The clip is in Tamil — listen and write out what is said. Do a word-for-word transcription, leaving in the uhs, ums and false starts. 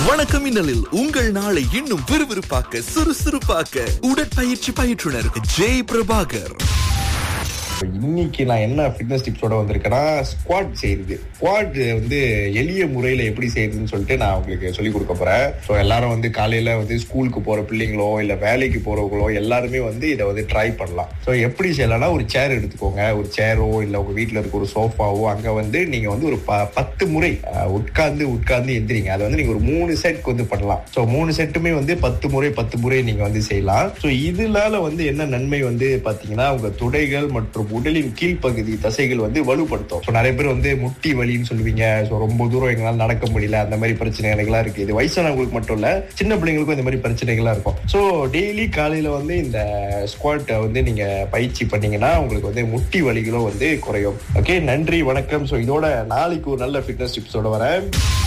வணக்கம் இன்னலில் உங்கள் நாளை இன்னும் விறுவிறுப்பாக்க சுறுசுறுப்பாக்க உடற்பயிற்சி பயிற்றுனர் ஜெய் பிரபாகர். இன்னைக்கு நான் என்ன ஃபிட்னஸ் டிப்ஸோட வந்திருக்கேன்னா, ஸ்குவாட் செய்யுது. ஸ்குவாட் வந்து எளிய முறையில எப்படி செய்யுதுன்னு சொல்லிட்டு நான் உங்களுக்கு சொல்லி கொடுக்க போறேன். ஸோ எல்லாரும் வந்து காலையில வந்து ஸ்கூலுக்கு போற பிள்ளைங்களோ இல்ல வேலைக்கு போறவங்களோ எல்லாருமே வந்து இதை வந்து ட்ரை பண்ணலாம். ஸோ எப்படி செய்யலாம்னா, ஒரு சேர் எடுத்துக்கோங்க. ஒரு சேரோ இல்ல உங்க வீட்டுல இருக்க ஒரு சோஃபாவோ, அங்க வந்து நீங்க வந்து ஒரு பத்து முறை உட்கார்ந்து உட்கார்ந்து எந்திரிங்க. அதை வந்து நீங்க ஒரு மூணு செட் வந்து பண்ணலாம். ஸோ மூணு செட்டுமே வந்து பத்து முறை பத்து முறை நீங்க வந்து செய்யலாம். ஸோ இதனால வந்து என்ன நன்மை வந்து பாத்தீங்கன்னா, உங்க துடைகள் மற்றும் உடலின் கீழ்ப்பகுதி தசைகள் வந்து வலுப்படுத்தும். ஸோ நிறைய பேர் வந்து முட்டி வலின்னு சொல்லுவீங்க. ஸோ ரொம்ப தூரம் எங்களால் நடக்க முடியல, அந்த மாதிரி பிரச்சனைகள்லாம் இருக்கு. இது வயசானவங்களுக்கு மட்டும் இல்ல, சின்ன பிள்ளைங்களுக்கும் இந்த மாதிரி பிரச்சனைகள்லாம் இருக்கும். ஸோ டெய்லி காலையில வந்து இந்த ஸ்குவாட் வந்து நீங்க பயிற்சி பண்ணீங்கன்னா உங்களுக்கு வந்து முட்டி வலிகளும் வந்து குறையும். ஓகே, நன்றி, வணக்கம். ஸோ இதோட நாளைக்கு ஒரு நல்ல ஃபிட்னஸ் டிப்ஸோட வரேன்.